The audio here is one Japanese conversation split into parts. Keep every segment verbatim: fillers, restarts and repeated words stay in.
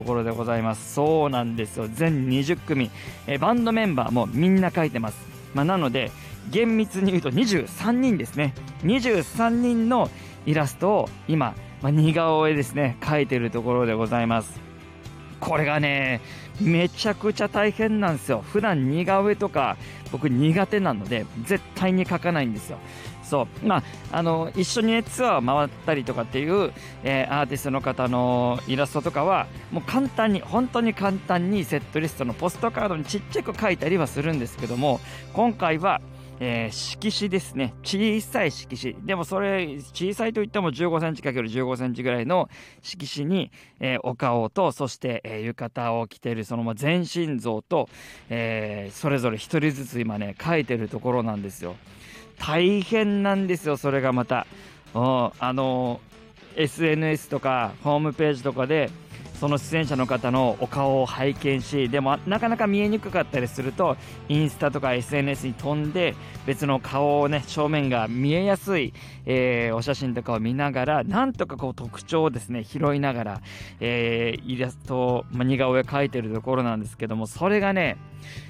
ところでございます。そうなんですよ。全にじゅっくみ、えーバンドメンバーもみんな描いてます。まあ、なので厳密に言うとにじゅうさんにんですね。にじゅうさんにんのイラストを今、まあ、似顔絵ですね描いてるところでございます。これがねめちゃくちゃ大変なんですよ。普段似顔絵とか僕苦手なので絶対に描かないんですよ。そうまああの一緒に、ね、ツアー回ったりとかっていう、えーアーティストの方のイラストとかはもう簡単に本当に簡単にセットリストのポストカードにちっちゃく描いたりはするんですけども、今回はえー色紙ですね。小さい色紙。でもそれ、小さいといってもじゅうごセンチかけるじゅうごセンチぐらいの色紙に、えーお顔と、そして、えー浴衣を着ているそのまま全身像と、えーそれぞれ一人ずつ今ね、描いてるところなんですよ。大変なんですよ、それがまた。うんあのー エスエヌエス とかホームページとかで、その出演者の方のお顔を拝見し、でもなかなか見えにくかったりするとインスタとか エスエヌエス に飛んで別の顔をね正面が見えやすい、えーお写真とかを見ながらなんとかこう特徴をですね拾いながら、えーイラストを、まあ、似顔絵描いてるところなんですけども、それがね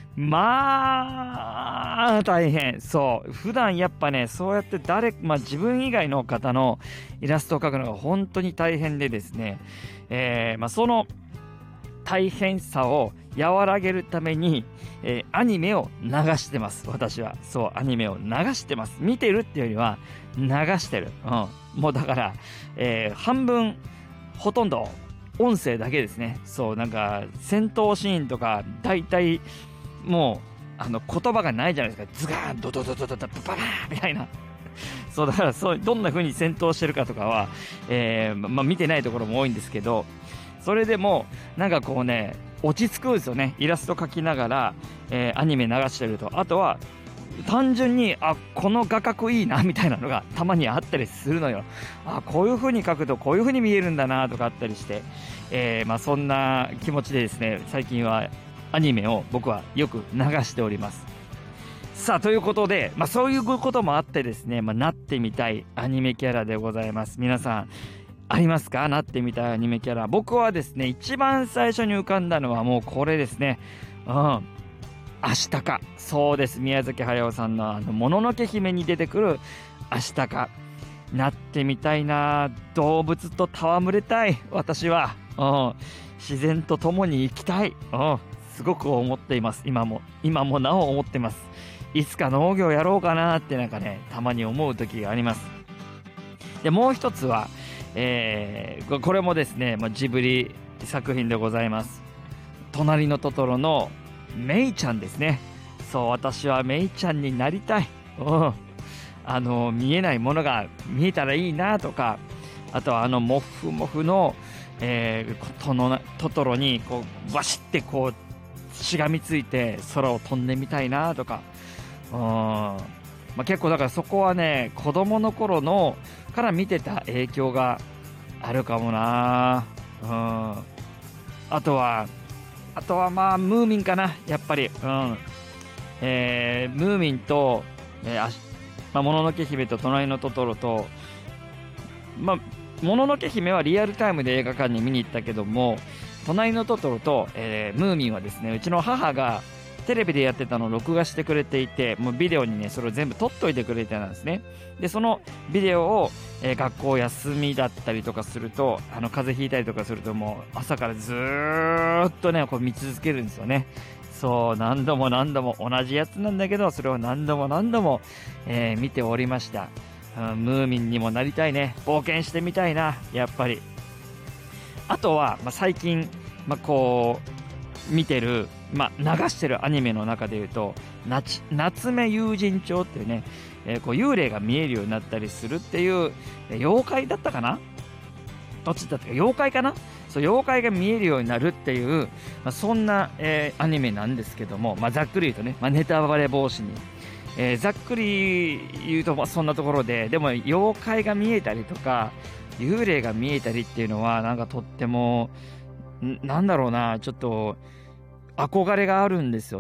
まあ大変。そう普段やっぱねそうやって誰、まあ、自分以外の方のイラストを描くのが本当に大変でですね、えーまあ、その大変さを和らげるために、えーアニメを流してます。私はそうアニメを流してます。見てるっていうよりは流してる、うん、もうだから、えー半分ほとんど音声だけですね。そうなんか戦闘シーンとかだいたいもうあの言葉がないじゃないですか。ズガーンドドドドドドババーみたいな。そうだからそうどんな風に戦闘してるかとかは、えーまあ、見てないところも多いんですけど、それでもなんかこうね落ち着くんですよね。イラスト描きながら、えーアニメ流してると。あとは単純にあこの画角いいなみたいなのがたまにあったりするのよ。あこういう風に描くとこういう風に見えるんだなとかあったりして、えーまあ、そんな気持ちでですね最近はアニメを僕はよく流しております。さあということで、まあ、そういうこともあってですね、まあ、なってみたいアニメキャラでございます。皆さんありますか？なってみたいアニメキャラ。僕はですね一番最初に浮かんだのはもうこれですね。うん明日か。そうです。宮崎駿さんのあのもののけ姫に出てくる明日か。なってみたいな。動物と戯れたい私は。うん自然と共に生きたい。うんすごく思っています。今も今もなお思ってます。いつか農業やろうかなってなんかねたまに思う時があります。でもう一つは、えーここれもですね、まあ、ジブリ作品でございます。隣のトトロのメイちゃんですね。そう私はメイちゃんになりたい。うんあの見えないものが見えたらいいなとか、あとはあのモフモフの、えー、トノトトロにこうバシッてこうしがみついて空を飛んでみたいなとか、うんまあ、結構だからそこはね子供の頃のから見てた影響があるかもな。うんあとはあとはまあムーミンかなやっぱり。うんえー、ムーミンと、えーあしまあ、もののけ姫と隣のトトロと、まあ、もののけ姫はリアルタイムで映画館に見に行ったけども、隣のトトロと、えームーミンはですねうちの母がテレビでやってたのを録画してくれていて、もうビデオにねそれを全部撮っといてくれてたんですね。でそのビデオを、えー学校休みだったりとかすると、あの風邪ひいたりとかするともう朝からずーっとねこう見続けるんですよね。そう何度も何度も同じやつなんだけどそれを何度も何度も、えー見ておりました。うん、ムーミンにもなりたいね。冒険してみたいなやっぱり。あとは、まあ、最近、まあ、こう見てる、まあ、流してるアニメの中でいうとなち夏目友人帳っていうね、えーこう幽霊が見えるようになったりするっていう、えー妖怪だったかな、どっちだったか妖怪かな。そう妖怪が見えるようになるっていう、まあ、そんな、えーアニメなんですけども、まあ、ざっくり言うとね、まあ、ネタバレ防止に、えーざっくり言うとまあそんなところで、でも妖怪が見えたりとか幽霊が見えたりっていうのはなんかとってもんなんだろうなちょっと憧れがあるんですよね。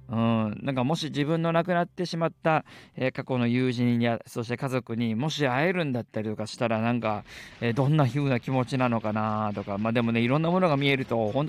うん、なんかもし自分の亡くなってしまった、えー過去の友人や、そして家族にもし会えるんだったりとかしたら、なんか、えーどんな風な気持ちなのかなとか、まあでもね、いろんなものが見えると、本